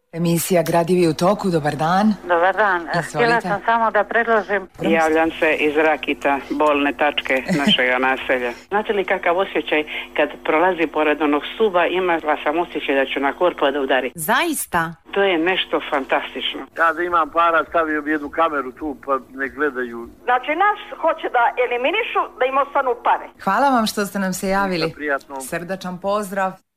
Emisija Gradivi u toku, dobar dan. Dobar dan, htjela sam samo da predložim. Javljam se iz Rakita, bolne tačke našega naselja. Znate li kakav osjećaj kad prolazi pored onog stuba, ima sam osjećaj da ću na korpu da udari. Zaista? To je nešto fantastično. Kada imam para, stavio bi jednu kameru tu pa ne gledaju. Znači nas hoće da eliminišu, da im ostanu pare. Hvala vam što ste nam se javili. Prijatno. Srdačan pozdrav.